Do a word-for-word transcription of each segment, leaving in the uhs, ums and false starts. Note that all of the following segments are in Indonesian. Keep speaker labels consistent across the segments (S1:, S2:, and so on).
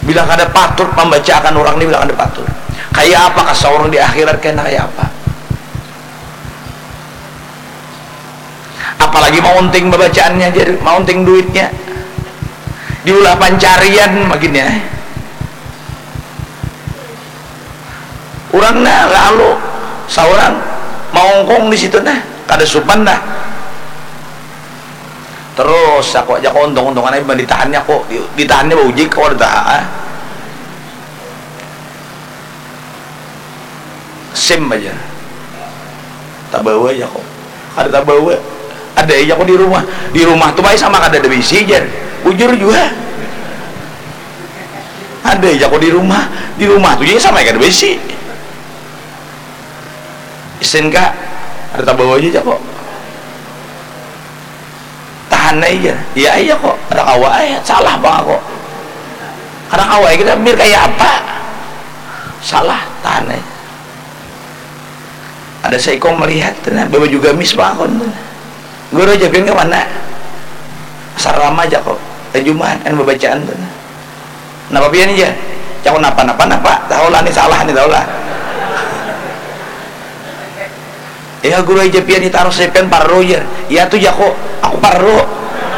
S1: bilang kada patut membacakan orang ini, bilang kada patut. Kayak apa kasih orang di akhirat, kena kayak apa? Apalagi mau unting bacaannya, jadi mau unting duitnya, diulah pancarian makin ya. Orang nah lalu seorang mau ngkong di situ nah, kada supan dah. Terus aku aja kok untung-untungan aja ditahannya kok, ditahannya bau jik kok dah. Sim aja, tak bawa aja kok, ada tak bawa, ada aja kok di rumah, di rumah tuh baik sama kada ada bisi aja, bujur juga, ada aja kok di rumah, di rumah tuh juga sama kada bisi, isin kak, ada tak bawa aja kok, tahan aja, iya aja kok, ada kawai, salah bang kok, kadang kawai kita mir kayak apa, salah, tahan aja. Ada seiko melihat tenang, bawa juga mis bangun guru aja bilang ke mana sarama aja kok tajuman kan bacaan tuh napa pian aja cakap napa napa napa tahu lah nih salah nih tahu lah ya guru aja pian ditaruh sepen parro ya ya tuh ya kok aku parro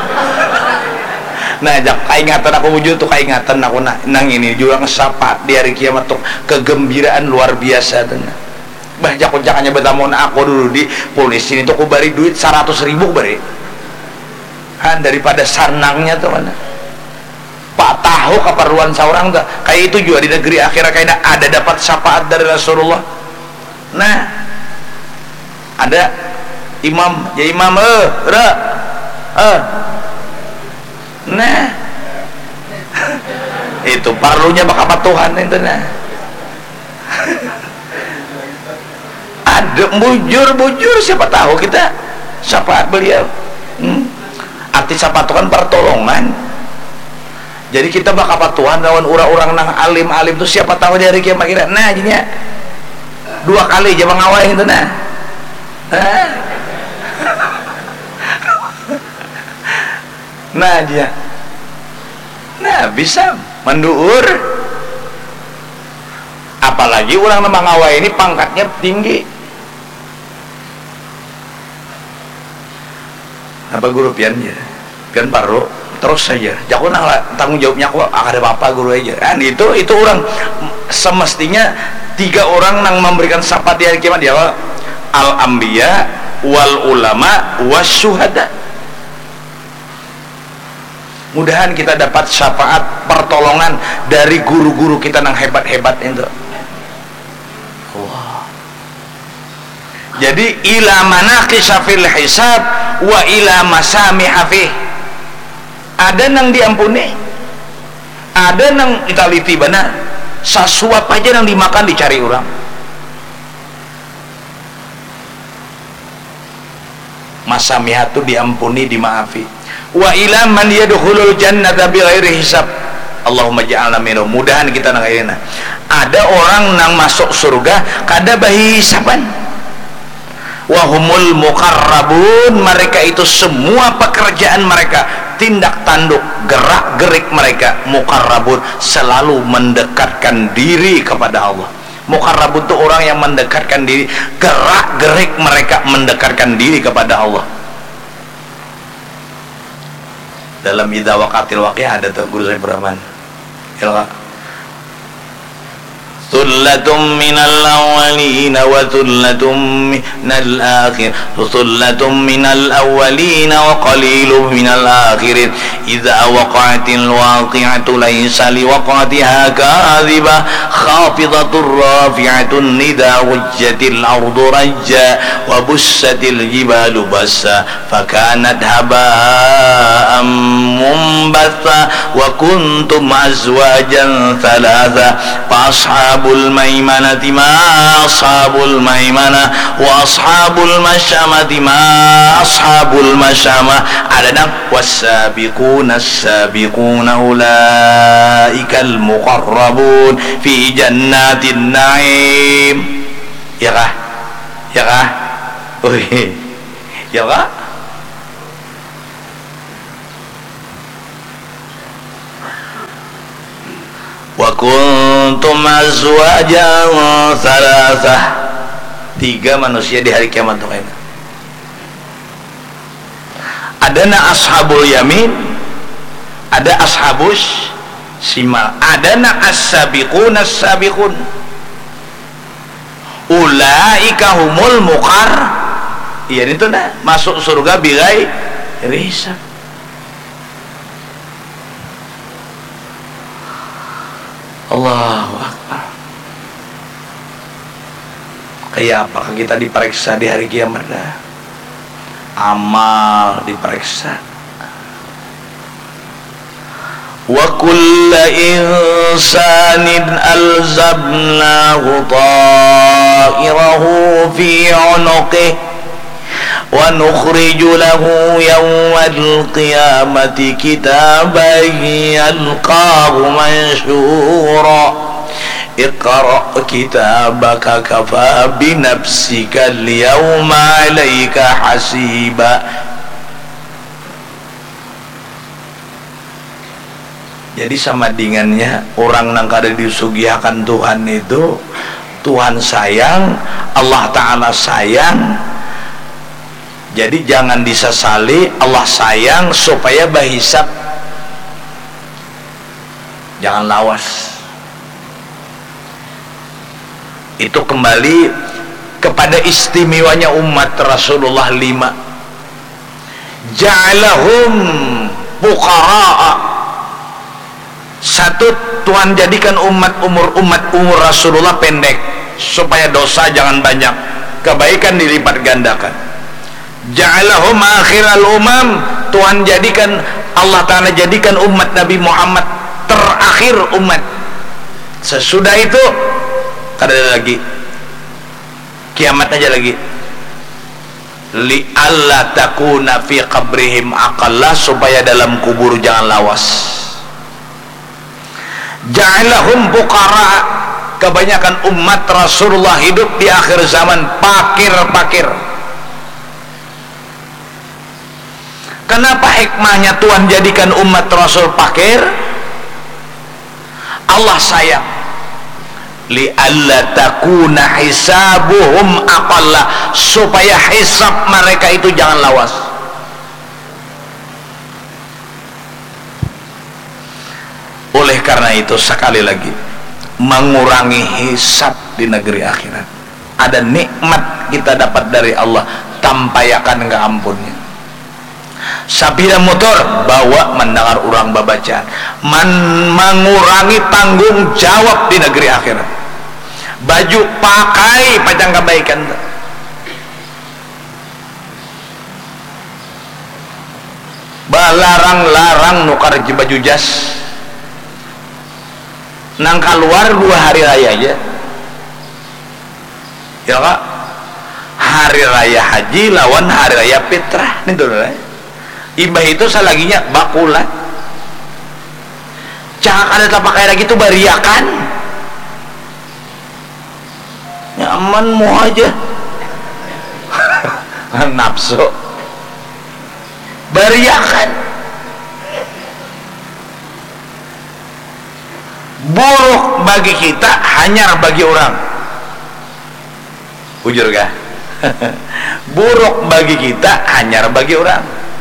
S1: nah jak kaingatan aku wujud tuh kaingatan aku nak nang ini juga ngesapat di hari kiamat tuh kegembiraan luar biasa tuh bah jakut jakannya betamon aku dulu di polisi ini tuh aku bari duit seratus ribu bari han daripada sarnangnya tuh mana pak tahu keperluan seorang tuh kayak itu juga di negeri akhirat kayaknya ada dapat syafaat dari Rasulullah. Nah ada imam ya imam eh ra eh nah itu parlunya bakal Tuhan itu nah ada bujur-bujur siapa tahu kita syafaat beliau hmm? Arti syafaat itu kan pertolongan, jadi kita bakal Tuhan lawan orang-orang nang alim-alim tuh siapa tahu dari kiamat kira nah jadinya dua kali jangan ngawai gitu nah nah dia nah bisa menduur, apalagi orang nama ngawai ini pangkatnya tinggi. Apa guru pian ya pian paru terus saja jago nang tanggung jawabnya aku ada apa guru aja kan itu itu orang semestinya tiga orang nang memberikan syafaat di hari kiamat dia al anbiya wal ulama was syuhada. Mudahan kita dapat syafaat pertolongan dari guru-guru kita nang hebat-hebat itu. Jadi ila manaqisha fil hisab wa ila masamiha fih, ada nang diampuni, ada nang ditaliti benar, sasuap aja nang dimakan dicari orang. Masamiha itu diampuni, dimaafi. Wa ila man yadkhulul jannata bighairi hisab, Allahumma ja'alna minhum. Mudahan kita nang ayeuna ada orang nang masuk surga kada bahi hisaban. Wahumul muqarrabun, mereka itu semua pekerjaan mereka, tindak tanduk, gerak gerik mereka muqarrabun, selalu mendekatkan diri kepada Allah. Muqarrabun itu orang yang mendekatkan diri, gerak gerik mereka mendekatkan diri kepada Allah. Dalam idza waqatil waqi'ah ada tuh guru saya Brahman ya Thullatun minal awwalina wa thullatun minal akhirin, thullatun minal awwalina wa qalilun minal akhirin. Idza waqa'atil waqi'atu laysa liwaqa'atiha kadhibah khafidatur rafi'atun nida wajjatil ardu rajja wa bussatil jibalu bassa fakanat haba'an mumbatha wa kuntum azwajan thalatha fa ashabul maimanati ma ashabul maimana wa ashabul masyamati ma ashabul masyamah. Ada nang wasabiquna sabiquna ulaikal muqarrabun fi jannatin naim. Ya kah? Ya kah? Wih. Ya kah? wa kuntum azwajan thalathah, tiga manusia di hari kiamat tuh kayaknya. Adana ashabul yamin, ada ashabus simal, adana as-sabiqun as-sabiqun, ulaika humul muqar, iya itu nah masuk surga bigai hisab. Allahu Akbar. Kayak apakah kita diperiksa di hari kiamat dah? Amal diperiksa. Wa kullu insanin alzamnahu ta'irahu fi 'unuqihi wa nukhriju lahu yawmal qiyamati kitaban yalqahu manshura. Iqra' kitabaka kafa binafsika al-yawma 'alaika hasiba. Jadi sama dengannya orang nang kada disugihakan Tuhan itu, Tuhan sayang, Allah Ta'ala sayang. Jadi jangan disesali, Allah sayang supaya bahisab, jangan lawas. Itu kembali kepada istimewanya umat Rasulullah lima. Ja'alahum fuqara'a. Satu, Tuhan jadikan umat umur umat umur Rasulullah pendek supaya dosa jangan banyak, kebaikan dilipat gandakan. Ja'alahum akhiral umam, Tuhan jadikan, Allah Ta'ala jadikan umat Nabi Muhammad terakhir umat. Sesudah itu kada ada lagi, kiamat aja lagi. Li alla takuna fi qabrihim aqalla, supaya dalam kubur jangan lawas. Ja'alahum fuqara, kebanyakan umat Rasulullah hidup di akhir zaman pakir-pakir. Kenapa hikmahnya Tuhan jadikan umat Rasul pakir? Allah sayang. Li alla takuna hisabuhum aqalla, supaya hisab mereka itu jangan lawas. Oleh karena itu sekali lagi, mengurangi hisab di negeri akhirat. Ada nikmat kita dapat dari Allah tanpa yakan enggak ampunnya. Sabila motor bawa mendengar orang babacaan, Man, mengurangi tanggung jawab di negeri akhirat. Baju pakai pajang kebaikan, balarang-larang nukar baju jas, nang keluar dua hari raya aja ya kak, hari raya haji lawan hari raya fitrah nih tuh ibah itu salaginya bakulan cak ada tak pakai lagi tuh bariakan nyaman mau aja nafsu bariakan. Buruk bagi kita, hanyar bagi orang. Ujur kah? Buruk bagi kita, hanyar bagi orang.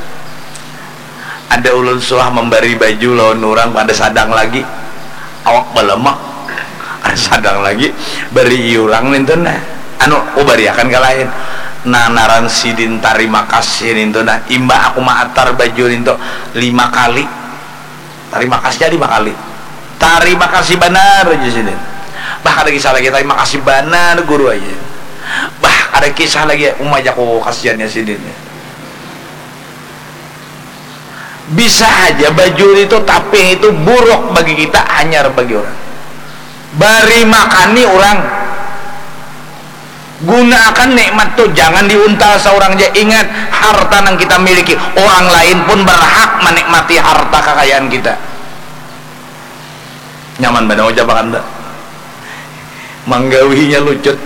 S1: Ada ulun suah memberi baju lawan orang pada sadang lagi, awak balemak, ada sadang lagi beri orang nintuna anu ubari akan ke lain nah naran sidin tarima kasih nintuna imba aku maatar baju ninto lima kali, tarima kasih jadi lima kali, terima kasih benar aja sini. Bah ada kisah lagi terima kasih benar guru aja. Bah ada kisah lagi umaj aku kasihannya sini. Bisa aja baju itu tapi itu buruk bagi kita, hanyar bagi orang. Bari makani orang, gunakan nikmat tuh, jangan diuntal seorang aja. Ingat harta yang kita miliki, orang lain pun berhak menikmati harta kekayaan kita. Nyaman benar ucapan anda manggawinya lucut.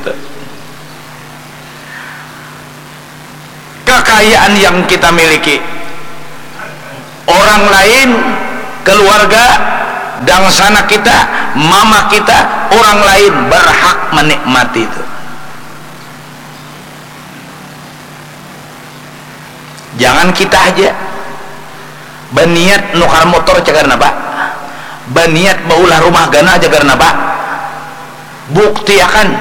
S1: Kekayaan yang kita miliki, orang lain, keluarga dangsana kita, mama kita, orang lain berhak menikmati itu. Jangan kita aja baniat nukar motor cagar napa, baniat baulah rumah gana cagar napa, bukti akan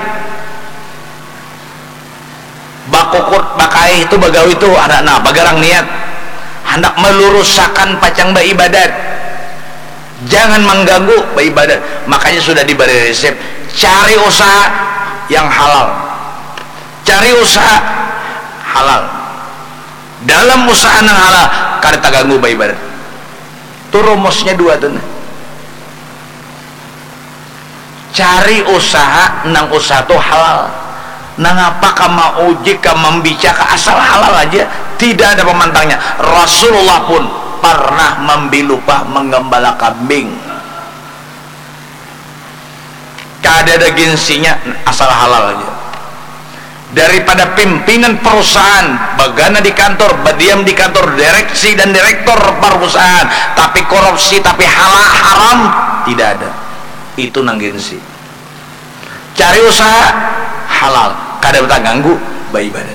S1: bakukut bakai itu bagawi itu ada nah bagarang niat hendak melurusakan pacang beribadat, jangan mengganggu beribadat. Makanya sudah diberi resep, cari usaha yang halal, cari usaha halal. Dalam usaha yang halal kada terganggu beribadat. Itu rumusnya dua tuh. Cari usaha nang usaha tuh halal. Nang apa kamu uji kamu membicara asal halal aja, tidak ada pemantangnya. Rasulullah pun pernah membilupa menggembala kambing, kada ada gengsinya, asal halal aja. Daripada pimpinan perusahaan bagana di kantor, berdiam di kantor direksi dan direktur perusahaan tapi korupsi tapi halal haram, tidak ada. Itu nang gengsi. Cari usaha halal, kada betah ganggu beribadat.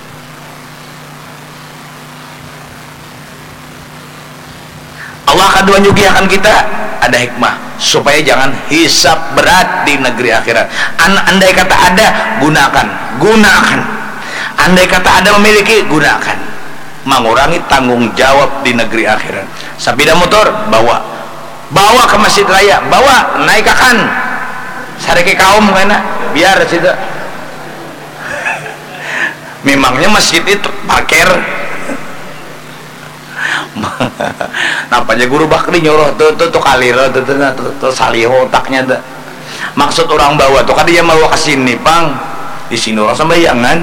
S1: Allah akan tunjuki akan kita ada hikmah supaya jangan hisab berat di negeri akhirat. Andai kata ada, gunakan, gunakan. Andai kata ada memiliki, gunakan. Mengurangi tanggung jawab di negeri akhirat. Sepeda motor bawa, bawa ke masjid raya, bawa naik akan. Sareke kaum kana biar situ. Memangnya masjid itu parkir. Nampaknya guru bakri nyuruh tuh tuh tuh kalir tuh tuh tuh, tuh saliho otaknya tuh. Maksud orang bawa tuh kan dia mau ke sini bang, di sini orang sembayangan.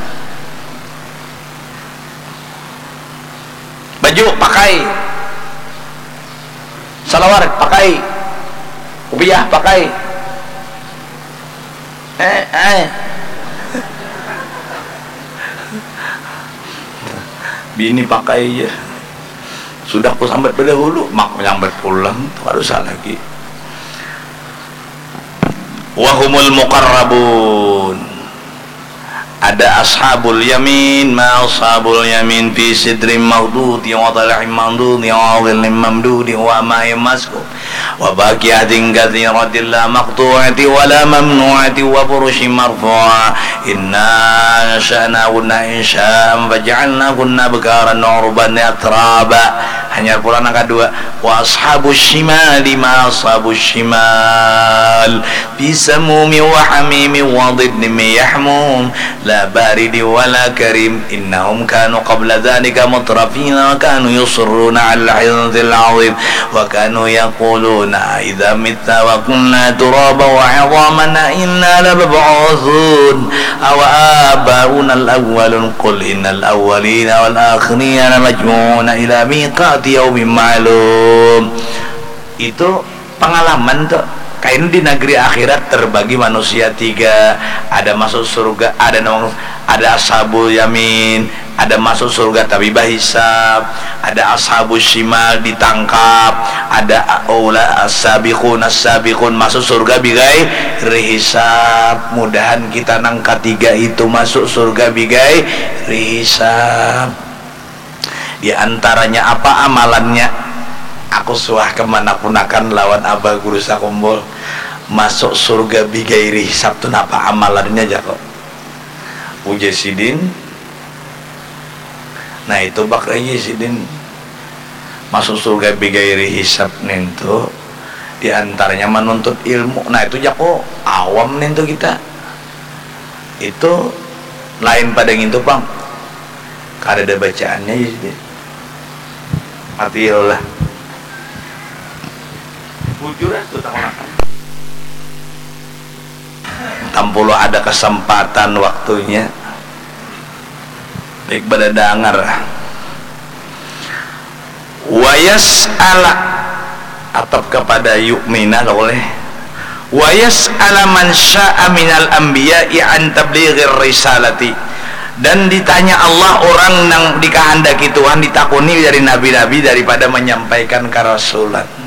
S1: Baju pakai, salawar pakai, kopiah pakai. Eh eh. Bini pakai ya. Sudah aku sambat berdahulu, mak menyambat pulang, harus lagi. Wahumul muqarrabun, ada ashabul yamin, ma ashabul yamin fi sidrin mawdud wa tal'in mamdud wa 'adhilin mamdud wa ma'in maskub wa baqiyatin katsiratin la maqtu'ati wa la mamnu'ati wa furushin marfu'a. Inna ansha'nahunna insha'an faj'alnahunna bakaran 'urban atraba. Hanya pula yang kedua, wa ashabus shimali ma ashabus shimal bisamumi wa hamimi wa dhidmi yahmum la baridi wa la karim innahum kanu qabla dhalika mutrafina wa kanu yusirruna 'ala al-'idhil 'azim wa kanu yaquluna idza mitna wa kunna turaba wa 'idhamana inna labab'uthun aw abauna al-awwalun qul innal awwalina wal akhirina majmu'una ila miqat yaumin ma'lum. Itu pengalaman tuh. Kain di negeri akhirat terbagi manusia tiga, ada masuk surga, ada ada ashabul yamin, ada masuk surga tapi bahisab, ada ashabul shimal ditangkap, ada aula as-sabiqun as-sabiqun masuk surga bigai rihisab. Mudahan kita nang ketiga itu masuk surga bigai rihisab. Di antaranya apa amalannya? Aku suah kemanapun akan lawan abah guru sakumpul masuk surga bigairi hisab tuh apa amalannya aja kok uji sidin. Nah itu bakal sidin masuk surga bigairi hisab nentu di antaranya menuntut ilmu. Nah itu jako awam nentu kita itu lain pada itu bang kada ada bacaannya ya sidin mati lah bujur itu tahunakan tampulo ada kesempatan waktunya baik pada dengar wayas ala atap kepada yu'mina oleh wayas ala man sya'a minal anbiya'i an tablighir risalati. Dan ditanya Allah orang yang dikehendaki Tuhan ditakuni dari nabi-nabi daripada menyampaikan kerasulan.